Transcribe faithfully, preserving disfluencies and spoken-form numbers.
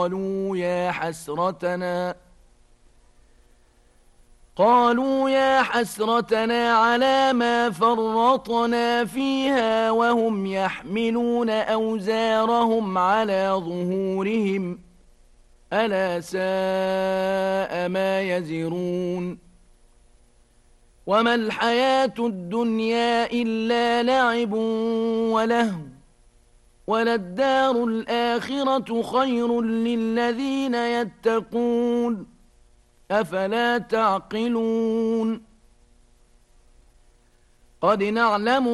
قالوا يا حسرتنا قالوا يا حسرتنا على ما فرطنا فيها وهم يحملون أوزارهم على ظهورهم ألا ساء ما يزرون وما الحياة الدنيا إلا لعب ولهو وللدار الآخرة خير للذين يتقون أفلا تعقلون قد نعلم